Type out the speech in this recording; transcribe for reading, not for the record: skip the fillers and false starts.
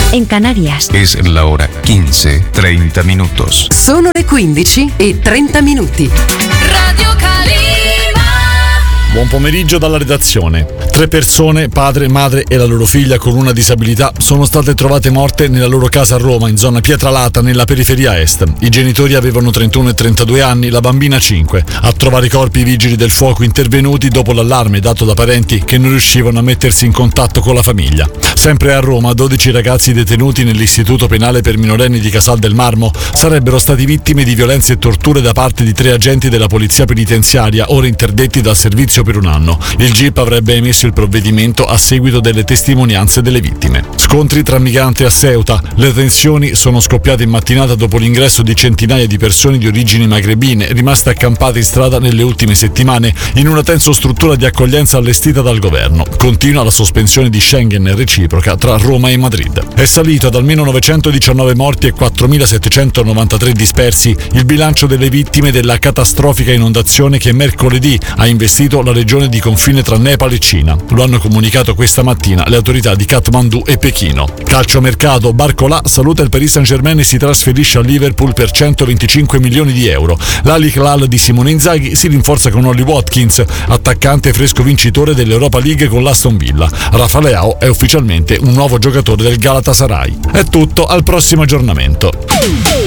en Canarias. Es la hora 15:30 minutos. Sono le 15:30. Radio Calima. Buon pomeriggio dalla redazione. 3 persone, padre, madre e la loro figlia con una disabilità, sono state trovate morte nella loro casa a Roma, in zona Pietralata, nella periferia est. I genitori avevano 31 e 32 anni, la bambina 5. A trovare i corpi i vigili del fuoco intervenuti dopo l'allarme dato da parenti che non riuscivano a mettersi in contatto con la famiglia. Sempre a Roma, 12 ragazzi detenuti nell'istituto penale per minorenni di Casal del Marmo sarebbero stati vittime di violenze e torture da parte di 3 agenti della polizia penitenziaria, ora interdetti dal servizio per un anno. Il GIP avrebbe emesso il provvedimento a seguito delle testimonianze delle vittime. Scontri tra migranti a Ceuta. Le tensioni sono scoppiate in mattinata dopo l'ingresso di centinaia di persone di origini magrebine rimaste accampate in strada nelle ultime settimane in una tensostruttura di accoglienza allestita dal governo. Continua la sospensione di Schengen reciproca tra Roma e Madrid. È salito ad almeno 919 morti e 4.793 dispersi il bilancio delle vittime della catastrofica inondazione che mercoledì ha investito la regione di confine tra Nepal e Cina. Lo hanno comunicato questa mattina le autorità di Kathmandu e Pechino. Calciomercato, Barcolà saluta il Paris Saint-Germain e si trasferisce a Liverpool per 125 milioni di euro. L'Al-Hilal di Simone Inzaghi si rinforza con Ollie Watkins, attaccante fresco vincitore dell'Europa League con l'Aston Villa. Rafa Leao è ufficialmente un nuovo giocatore del Galatasaray. È tutto, al prossimo aggiornamento.